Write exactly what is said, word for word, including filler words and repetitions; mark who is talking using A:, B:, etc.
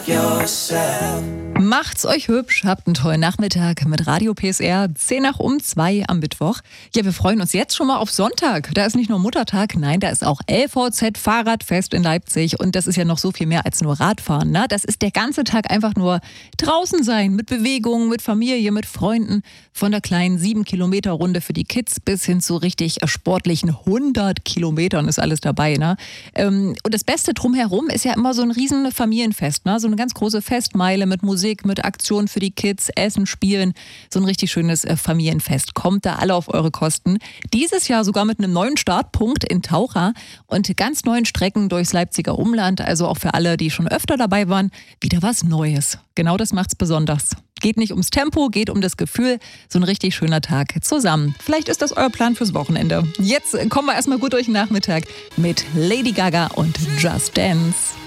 A: Macht's euch hübsch, habt einen tollen Nachmittag mit Radio P S R, zehn nach um zwei am Mittwoch. Ja, wir freuen uns jetzt schon mal auf Sonntag. Da ist nicht nur Muttertag, nein, da ist auch L V Z Fahrradfest in Leipzig. Und das ist ja noch so viel mehr als nur Radfahren. Ne? Das ist der ganze Tag einfach nur draußen sein, mit Bewegung, mit Familie, mit Freunden. Von der kleinen sieben Kilometer Runde für die Kids bis hin zu richtig sportlichen hundert Kilometern ist alles dabei. Ne? Und das Beste drumherum ist ja immer so ein riesen Familienfest. Ne? So eine ganz große Festmeile mit Musik, mit Aktionen für die Kids, Essen, Spielen. So ein richtig schönes Familienfest. Kommt da alle auf eure Kosten. Dieses Jahr sogar mit einem neuen Startpunkt in Taucha und ganz neuen Strecken durchs Leipziger Umland. Also auch für alle, die schon öfter dabei waren, wieder was Neues. Genau das macht's besonders. Geht nicht ums Tempo, geht um das Gefühl. So ein richtig schöner Tag zusammen. Vielleicht ist das euer Plan fürs Wochenende. Jetzt kommen wir erstmal gut durch den Nachmittag mit Lady Gaga und Just Dance.